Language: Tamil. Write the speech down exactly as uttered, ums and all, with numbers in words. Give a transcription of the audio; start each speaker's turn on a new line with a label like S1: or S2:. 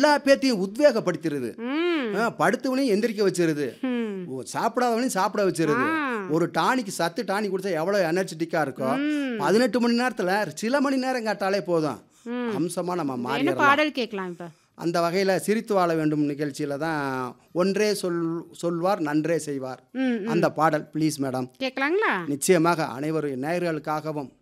S1: எல்லா பேத்தையும் உத்வேகப்படுத்திடுது.
S2: ம்
S1: ஆ, படுத்தவனையும் எந்திரிக்க வச்சிருது.
S2: ம்
S1: ஓ, சாப்பிடாதவனையும் சாப்பிட வச்சிருது.
S2: ஆ.
S1: ஒரு டானிக்கு சத்து டானிக் குடிச்சா எவ்வளோ எனர்ஜெட்டிக்காக இருக்கோ
S2: ம்
S1: பதினெட்டு மணி நேரத்தில் சில மணி நேரம் கேட்டாலே போதும்
S2: ம்
S1: அம்சமாக நம்ம
S2: என்ன
S1: மாறிடலாம்.
S2: பாடல் கேட்கலாம் இப்போ?
S1: அந்த வகையில் சிரித்து வாழ வேண்டும் நிகழ்ச்சியில் தான் ஒன்றே சொல் சொல்வார் நன்றே செய்வார்
S2: ம் ம்
S1: அந்த பாடல் ப்ளீஸ் மேடம்.
S2: கேட்கலாங்களா?
S1: நிச்சயமாக அனைவரும் நேயர்களுக்காகவும்